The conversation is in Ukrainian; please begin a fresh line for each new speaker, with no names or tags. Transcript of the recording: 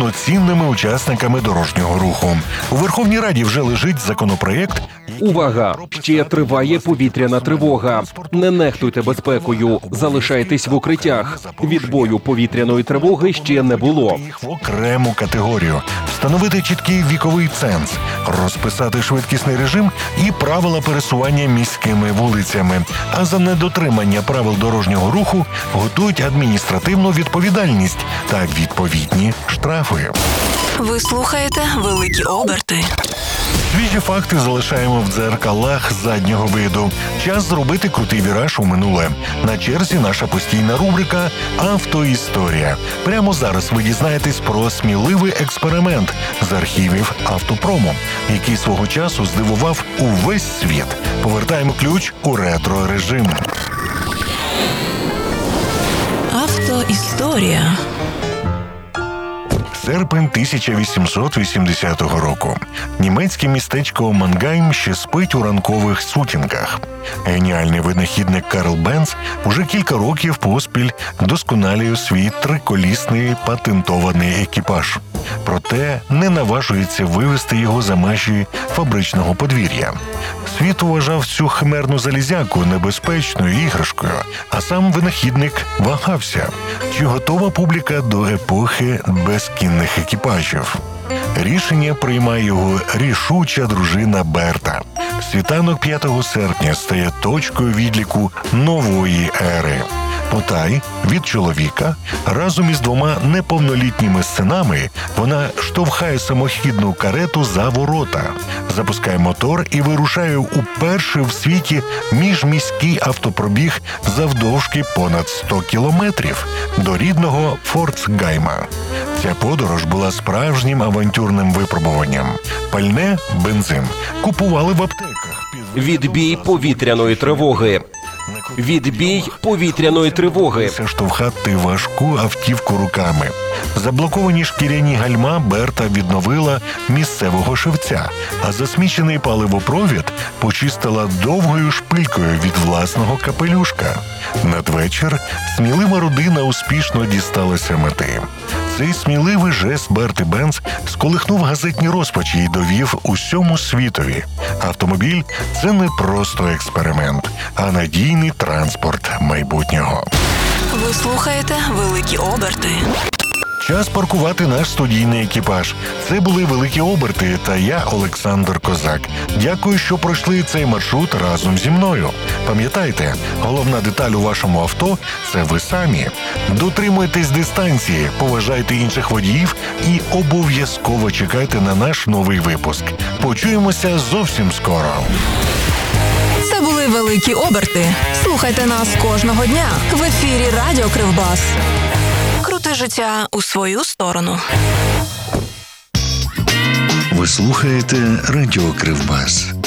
повноцінними учасниками дорожнього руху. У Верховній Раді вже лежить законопроєкт.
Увага! Ще триває повітряна тривога. Не нехтуйте безпекою. Залишайтесь в укриттях. Відбою повітряної тривоги ще не було.
Їх в окрему категорію. Встановити чіткий віковий ценз. Розписати швидкісний режим і правила пересування міськими вулицями. А за недотримання правил дорожнього руху готують адміністративну відповідальність та відповідні штрафи.
Ви слухаєте «Великі оберти».
Свіжі факти залишаємо в дзеркалах заднього виду. Час зробити крутий віраж у минуле. На черзі наша постійна рубрика «Автоісторія». Прямо зараз ви дізнаєтесь про сміливий експеримент з архівів автопрому, який свого часу здивував увесь світ. Повертаємо ключ у ретро-режим.
Автоісторія.
Серпень 1880 року. Німецьке містечко Мангайм ще спить у ранкових сутінках. Геніальний винахідник Карл Бенц уже кілька років поспіль вдосконалює свій триколісний патентований екіпаж. Проте не наважується вивести його за межі фабричного подвір'я. Світ вважав цю химерну залізяку небезпечною іграшкою, а сам винахідник вагався. Чи готова публіка до епохи безкінних екіпажів? Рішення приймає його рішуча дружина Берта. Світанок 5 серпня стає точкою відліку нової ери. Потай від чоловіка разом із 2 неповнолітніми синами вона штовхає самохідну карету за ворота, запускає мотор і вирушає у перший в світі міжміський автопробіг завдовжки понад 100 кілометрів до рідного Форцгайма. Ця подорож була справжнім авантюрним випробуванням. Пальне, бензин купували в аптеках.
Відбій повітряної тривоги. Відбій повітряної тривоги.
Штовхати важку автівку руками. Заблоковані шкіряні гальма Берта відновила місцевого шевця, а засмічений паливопровід почистила довгою шпилькою від власного капелюшка. Надвечір смілива родина успішно дісталася мети. Цей сміливий жест Берти Бенц сколихнув газетні розпачі і довів усьому світові. Автомобіль – це не просто експеримент, а надійний транспорт майбутнього.
Ви слухаєте «Великі оберти».
Час паркувати наш студійний екіпаж. Це були «Великі оберти» та я, Олександр Козак. Дякую, що пройшли цей маршрут разом зі мною. Пам'ятайте, головна деталь у вашому авто – це ви самі. Дотримуйтесь дистанції, поважайте інших водіїв і обов'язково чекайте на наш новий випуск. Почуємося зовсім скоро.
Це були «Великі оберти». Слухайте нас кожного дня в ефірі Радіо Кривбас. Крути життя у свою сторону.
Ви слухаєте Радіо Кривбас.